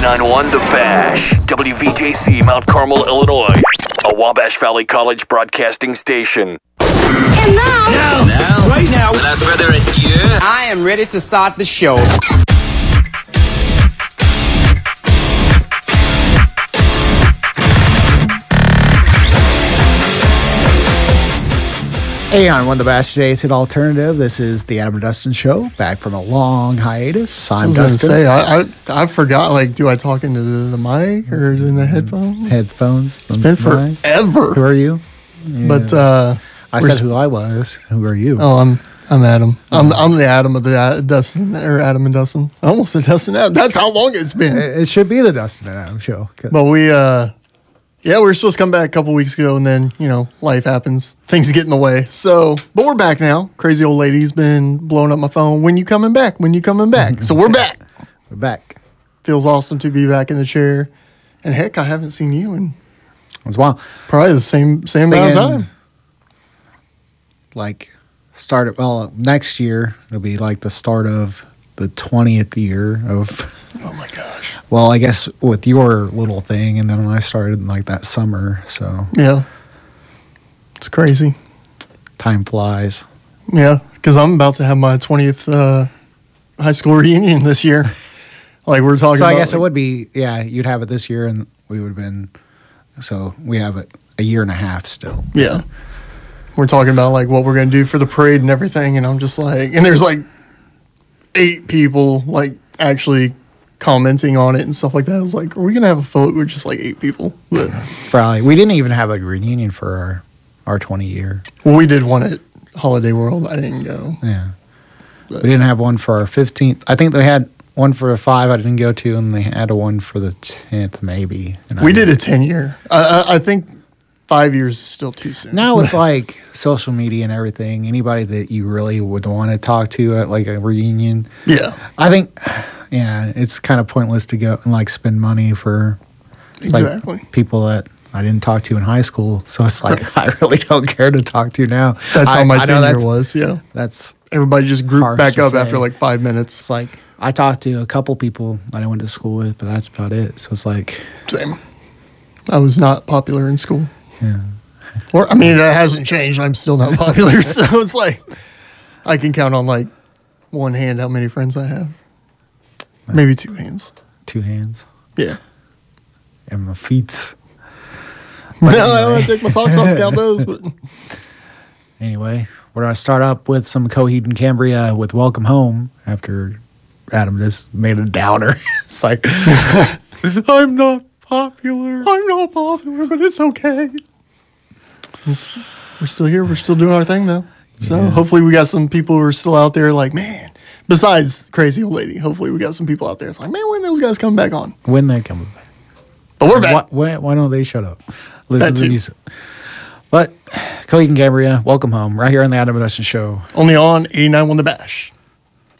89.1 The Bash, WVJC, Mount Carmel, Illinois, a Wabash Valley College broadcasting station. And now, right now, without further ado, I am ready to start the show. Hey, on One the Bash, today's hit alternative. This is the Adam and Dustin Show, back from a long hiatus. I'm Dustin. I forgot. Like, do I talk into the mic or in the headphones? Headphones. It's been forever. Who are you? Yeah. But I said who I was. Who are you? Oh, I'm Adam. I'm the Adam of the Dustin, or Adam and Dustin. I almost said Dustin and Adam. That's how long it's been. It should be the Dustin and Adam Show. But we were supposed to come back a couple weeks ago, and then, life happens. Things get in the way. But we're back now. Crazy old lady's been blowing up my phone. When you coming back? When you coming back? So we're back. We're back. Feels awesome to be back in the chair. And heck, I haven't seen you in it was wild. Probably the same amount of time. Next year, it'll be like the start of the 20th year of... Oh, my gosh. Well, I guess with your little thing, and then when I started like that summer, so... Yeah. It's crazy. Time flies. Yeah, because I'm about to have my 20th high school reunion this year. Like we're talking about. So I guess it would be, you'd have it this year, and we would have been... So we have it a year and a half still. Yeah. We're talking about like what we're going to do for the parade and everything, and I'm just like... And there's like 8 people like actually... commenting on it and stuff like that. I was like, are we gonna have a float with just like 8 people? But probably. We didn't even have a reunion for our 20 year. Well, we did one at Holiday World. I didn't go. Yeah. But we didn't have one for our 15th. I think they had one for the 5 I didn't go to, and they had one for the 10th maybe. And we did a 10-year. I think 5 years is still too soon. Now with like social media and everything, anybody that you really would want to talk to at like a reunion. Yeah. I think... Yeah, it's kind of pointless to go and like spend money for exactly people that I didn't talk to in high school. So it's like I really don't care to talk to now. That's how my 10-year was. Yeah, that's everybody just grouped back up after like 5 minutes. It's like I talked to a couple people that I went to school with, but that's about it. So it's like same. I was not popular in school. Yeah, or I mean that hasn't changed. I'm still not popular. So it's like I can count on like one hand how many friends I have. Maybe 2 hands. 2 hands? Yeah. And my feet. No, anyway. I don't want to take my socks off to count those. But anyway, we're going to start up with some Coheed and Cambria with Welcome Home after Adam just made a downer. It's like, I'm not popular. I'm not popular, but it's okay. We're still here. We're still doing our thing, though. So hopefully we got some people who are still out there like, man. Besides Crazy Old Lady, hopefully we got some people out there. It's like, man, when are those guys coming back on? When they coming back? But we're back. Why don't they shut up? Listen to the music. But Coheed and Cambria, Welcome Home, right here on the Adam and Dustin Show. Only on 89.1 The Bash.